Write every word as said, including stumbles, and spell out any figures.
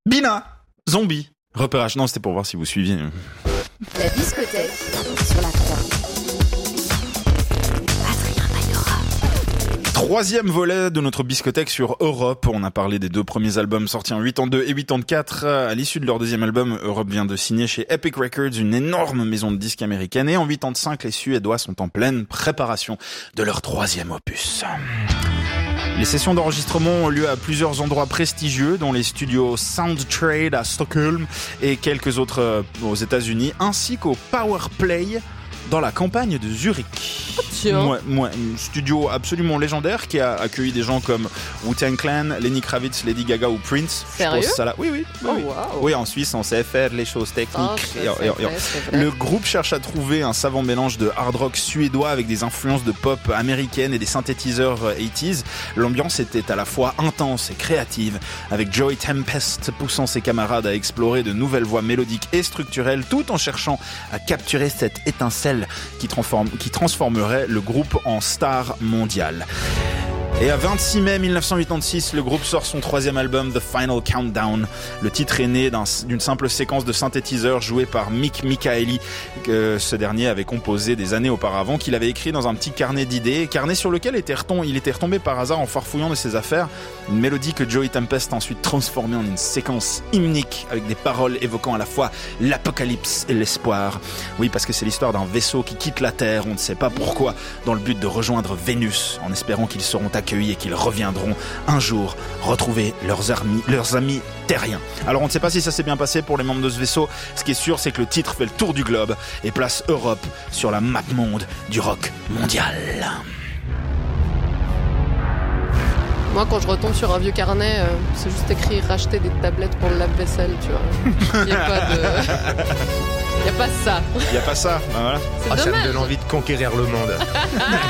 Bina, zombie, repérage. Non, c'était pour voir si vous suiviez. La discothèque sur la croix. Troisième volet de notre biscothèque sur Europe. On a parlé des deux premiers albums sortis en quatre-vingt-deux et quatre-vingt-quatre. À l'issue de leur deuxième album, Europe vient de signer chez Epic Records, une énorme maison de disques américaine. Et en quatre-vingt-cinq, les Suédois sont en pleine préparation de leur troisième opus. Les sessions d'enregistrement ont lieu à plusieurs endroits prestigieux, dont les studios Soundtrade à Stockholm et quelques autres aux États-Unis, ainsi qu'au Powerplay dans la campagne de Zurich. Oh, tiens. Ouais, ouais, un studio absolument légendaire qui a accueilli des gens comme Wu-Tang Clan, Lenny Kravitz, Lady Gaga ou Prince. Sérieux? Je pense ça là. Oui, oui. Oui, Oh, oui. wow. Oui, en Suisse, on sait faire les choses techniques. Oh, c'est, Et- c'est et- et- vrai, c'est vrai. Le groupe cherche à trouver un savant mélange de hard rock suédois avec des influences de pop américaine et des synthétiseurs quatre-vingt-dix. L'ambiance était à la fois intense et créative, avec Joey Tempest poussant ses camarades à explorer de nouvelles voies mélodiques et structurelles, tout en cherchant à capturer cette étincelle qui, transforme, qui transformerait le groupe en star mondiale. Et à vingt-six mai mille neuf cent quatre-vingt-six, le groupe sort son troisième album, The Final Countdown. Le titre est né d'un, d'une simple séquence de synthétiseurs jouée par Mick Michaeli, que ce dernier avait composé des années auparavant, qu'il avait écrit dans un petit carnet d'idées, carnet sur lequel était retom- il était retombé par hasard en farfouillant de ses affaires. Une mélodie que Joey Tempest a ensuite transformée en une séquence hymnique avec des paroles évoquant à la fois l'apocalypse et l'espoir. Oui, parce que c'est l'histoire d'un vaisseau qui quitte la Terre, on ne sait pas pourquoi, dans le but de rejoindre Vénus, en espérant qu'ils seront accueillis et qu'ils reviendront un jour retrouver leurs amis, leurs amis terriens. Alors on ne sait pas si ça s'est bien passé pour les membres de ce vaisseau. Ce qui est sûr, c'est que le titre fait le tour du globe et place Europe sur la map monde du rock mondial. Moi, quand je retombe sur un vieux carnet, euh, c'est juste écrit racheter des tablettes pour le lave-vaisselle, tu vois. Il n'y a pas de. Il n'y a pas ça. Il n'y a pas ça, ben voilà. C'est Ah, ça me dommage. donne envie de conquérir le monde.